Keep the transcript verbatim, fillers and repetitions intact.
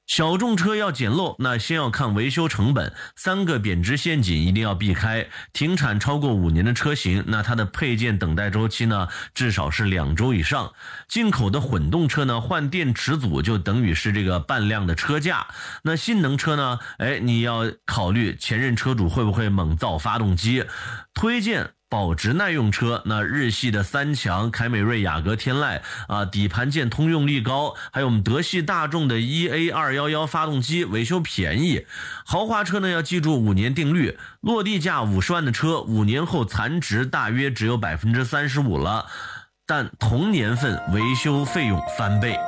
小众车要捡漏，那先要看维修成本，三个贬值陷阱一定要避开。停产超过五年的车型，那它的配件等待周期呢，至少是两周以上。进口的混动车呢，换电池组就等于是这个半辆的车价。那新能车呢，哎，你要考虑前任车主会不会猛造发动机。推荐保值耐用车，那日系的三强、凯美瑞、雅阁、天籁啊，底盘件通用力高，还有我们德系大众的 E A 二一一 发动机，维修便宜。豪华车呢要记住五年定律，落地价五十万的车，五年后残值大约只有百分之三十五了，但同年份维修费用翻倍。